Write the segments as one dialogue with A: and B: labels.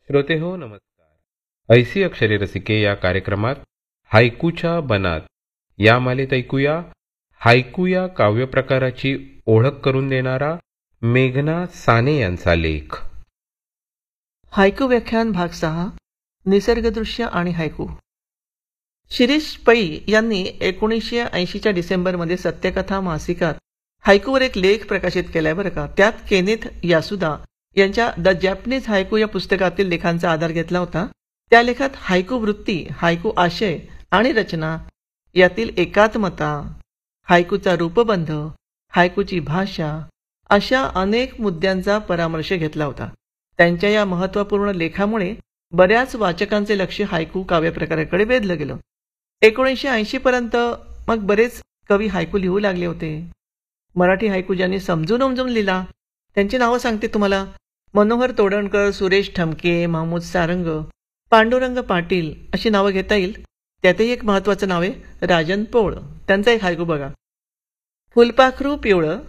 A: श्रोते हो नमस्कार. ऐसी अक्षरे रसिके या कार्यक्रमात हायकूच्या बनात या मालेत ऐकूया हायकू या काव्य प्रकाराची ओळख करून देणारा मेघना साने यांचा लेख.
B: हायकू व्याख्यान भाग 6 निसर्गदृश्य आणि हायकू. शिरीष पै यांनी 1980च्या डिसेंबरमध्ये सत्यकथा मासिकात हायकूवर एक लेख प्रकाशित केलाय बरं का. त्यात केनेथ यासुदा यांच्या द जॅपनीज हायकू या पुस्तकातील लेखांचा आधार घेतला होता. त्या लेखात हायकू वृत्ती, हायकू आशय आणि रचना यातील एकात्मता, हायकूचा रूपबंध, हायकूची भाषा अशा अनेक मुद्द्यांचा परामर्श घेतला होता. त्यांच्या या महत्त्वपूर्ण लेखामुळे बऱ्याच वाचकांचे लक्ष हायकू काव्यप्रकाराकडे वेधलं गेलं. 1980 पर्यंत मग बरेच कवी हायकू लिहू लागले होते. मराठी हायकू ज्यांनी समजून उमजून लिहिला त्यांची नावं सांगते तुम्हाला. मनोहर तोडणकर, सुरेश ठमके, महमूद सारंग, पांडुरंग पाटील अशी नावं घेता येईल. त्यातही एक महत्त्वाचं नाव आहे राजन पोळ. त्यांचा एक हायकू बघा. फुलपाखरू पिवळं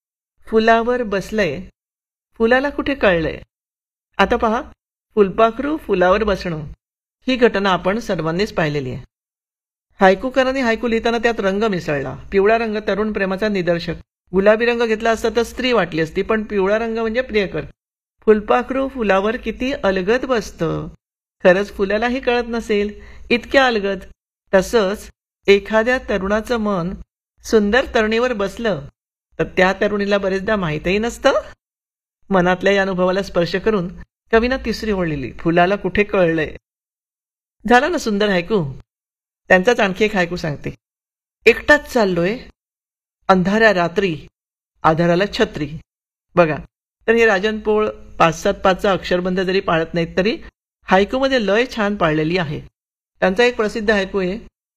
B: फुलावर बसलंय, फुलाला कुठे कळलंय. आता पहा, फुलपाखरू फुलावर बसणं ही घटना आपण सर्वांनीच पाहिलेली आहे. हायकूकरांनी हायकू लिहिताना त्यात रंग मिसळला. पिवळा रंग तरुण प्रेमाचा निदर्शक, गुलाबी रंग घेतला असता तर स्त्री वाटली असती, पण पिवळा रंग म्हणजे प्रियकर. फुलपाखरू फुलावर किती अलगद बसतं, खरंच फुलालाही कळत नसेल इतक्या अलगद. तसंच एखाद्या तरुणाचं मन सुंदर तरुणीवर बसलं तर त्या तरुणीला बरेचदा माहीतही नसतं. मनातल्या या अनुभवाला स्पर्श करून कवीनं तिसरी ओळ लिहिली, फुलाला कुठे कळलंय. झाला ना सुंदर हायकू. त्यांचाच आणखी एक हायकू सांगते. एकटाच चाललोय अंधाऱ्या रात्री, आधाराला छत्री. बघा, तर हे राजन पोळ 5-7-5चा अक्षरबंध जरी पाळत नाहीत तरी हायकूमध्ये लय छान पाळलेली आहे. त्यांचा एक प्रसिद्ध हायकू आहे.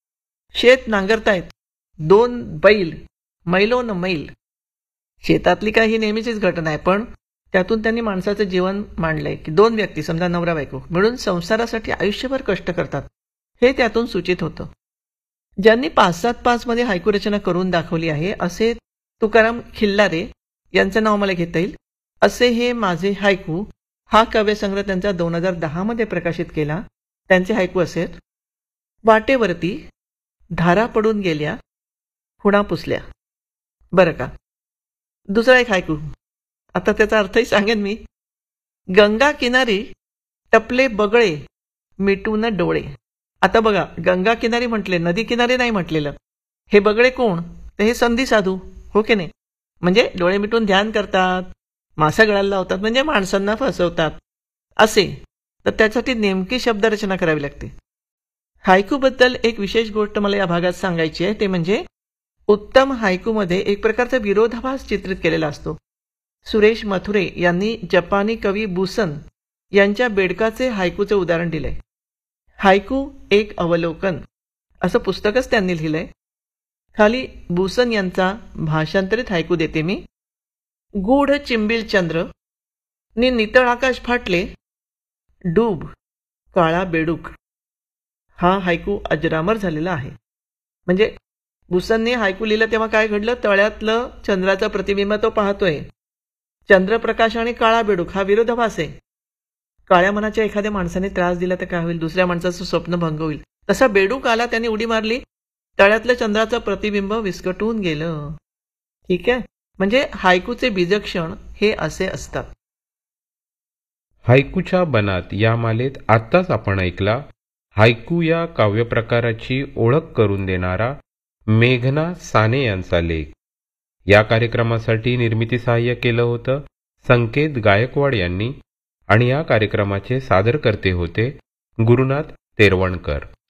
B: शेत नांगरतायत 2 बैल मैलोन मैल. शेतातली काही नेहमीचीच घटना आहे, पण त्यातून त्यांनी माणसाचं जीवन मांडलंय की 2 व्यक्ती, समजा नवरा बायको, मिळून संसारासाठी आयुष्यभर कष्ट करतात हे त्यातून सूचित होतं. ज्यांनी 5-7-5 मध्ये हायकू रचना करून दाखवली आहे असे तुकाराम खिल्लारे यांचं नाव मला घेता येईल. असे हे माझे हायकू हा काव्यसंग्रह त्यांचा 2010 मध्ये प्रकाशित केला. त्यांचे हायकू असेल. वाटेवरती धारा पडून गेल्या, खुणा पुसल्या. बरं का. दुसरा एक हायकू, आता त्याचा अर्थही सांगेन मी. गंगा किनारी टपले बगळे मिटून डोळे. आता बघा, गंगा किनारी म्हटले, नदी किनारी नाही म्हटलेलं. हे बगळे कोण? तर हे संधी साधू, हो की नाही. म्हणजे डोळे मिटून ध्यान करतात, मासा गळाला लावतात, म्हणजे माणसांना फसवतात असे. तर त्यासाठी नेमकी शब्दरचना करावी लागते. हायकूबद्दल एक विशेष गोष्ट मला या भागात सांगायची आहे, ते म्हणजे उत्तम हायकूमध्ये एक प्रकारचा विरोधाभास चित्रित केलेला असतो. सुरेश मथुरे यांनी जपानी कवी बुसन यांच्या बेडकाचे हायकूचे उदाहरण दिलंय. हायकू एक अवलोकन असं पुस्तकच त्यांनी लिहिलंय. खाली बुसन यांचा भाषांतरित हायकू देते मी. गूढ चिंबिल चंद्र नि नितळ आकाश फाटले, डूब काळा बेडूक. हा हायकू अजरामर झालेला आहे. म्हणजे बुसनने हायकू लिहिलं तेव्हा काय घडलं, तळ्यातलं चंद्राचं प्रतिबिंब तो पाहतोय. चंद्रप्रकाश आणि काळा बेडूक हा विरोधाभास आहे. काळ्या मनाच्या एखाद्या माणसाने त्रास दिला तर काय होईल, दुसऱ्या माणसाचं स्वप्न भंग होईल. तसा बेडूक आला, त्याने उडी मारली, तळ्यातलं चंद्राचं प्रतिबिंब विस्कटून गेलं. ठीक आहे. म्हणजे हायकूचे बीजक्षण हे असे असतात.
A: हायकूच्या बनात या मालेत आत्ताच आपण ऐकला हायकू या काव्य प्रकाराची ओळख करून देणारा मेघना साने यांचा लेख. या कार्यक्रमासाठी निर्मिती सहाय्य केलं होतं संकेत गायकवाड यांनी आणि या कार्यक्रमाचे सादरकर्ते होते गुरुनाथ तेरवणकर.